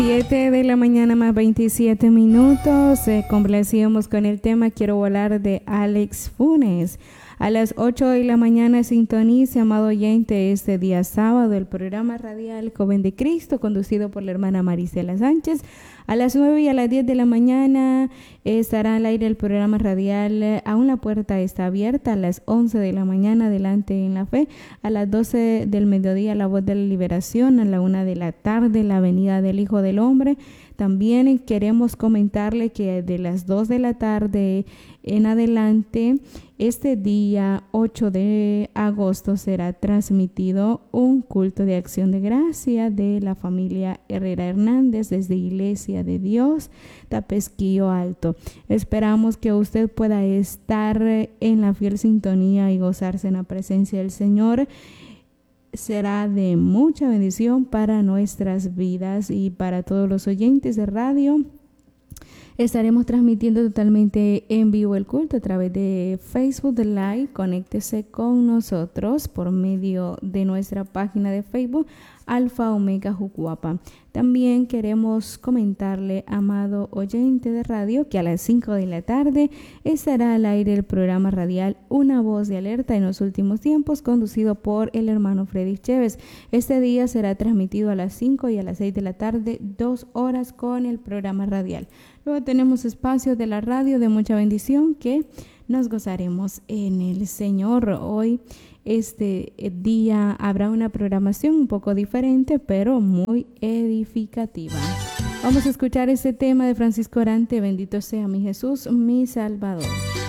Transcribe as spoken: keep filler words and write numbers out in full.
siete de la mañana más veintisiete minutos. Eh, complacíamos con el tema Quiero volar de Alex Funes. A las ocho de la mañana sintonice, amado oyente, este día sábado el programa radial Joven de Cristo, conducido por la hermana Marisela Sánchez. A las nueve y a las diez de la mañana eh, estará al aire el programa radial eh, Aún la puerta está abierta. A las once de la mañana Adelante en la Fe. A las doce del mediodía La Voz de la Liberación. A la una de la tarde La Venida del Hijo del Hombre. También queremos comentarle que de las dos de la tarde en adelante, este día ocho de agosto será transmitido un culto de acción de gracia de la familia Herrera Hernández desde Iglesia de Dios, Tapesquillo Alto. Esperamos que usted pueda estar en la fiel sintonía y gozarse en la presencia del Señor. Será de mucha bendición para nuestras vidas y para todos los oyentes de radio. Estaremos transmitiendo totalmente en vivo el culto a través de Facebook Live. Conéctese con nosotros por medio de nuestra página de Facebook Alfa Omega Jucuapa. También queremos comentarle, amado oyente de radio, que a las cinco de la tarde estará al aire el programa radial Una Voz de Alerta en los últimos tiempos, conducido por el hermano Freddy Chévez. Este día será transmitido a las cinco y a las seis de la tarde, dos horas con el programa radial. Luego tenemos espacios de la radio de mucha bendición que nos gozaremos en el Señor. Hoy, este día, habrá una programación un poco diferente, pero muy edificativa. Vamos a escuchar este tema de Francisco Orante, Bendito sea mi Jesús, mi Salvador.